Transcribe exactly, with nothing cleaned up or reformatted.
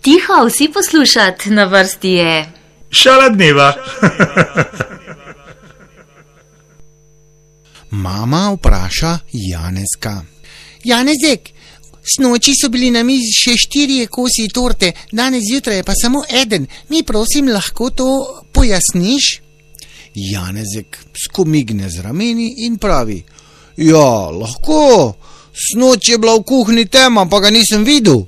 Tiho, vsi poslušat, na vrsti je Šala dneva. Mama vpraša Janezka. Janezek, snoči so bili na mizi še štirje kosi torte, danes zjutraj je pa samo eden. Mi prosim, lahko to pojasniš? Janezek skomigne z rameni in pravi: Ja, lahko. Snoči je bila v kuhinji tema, pa ga nisem videl.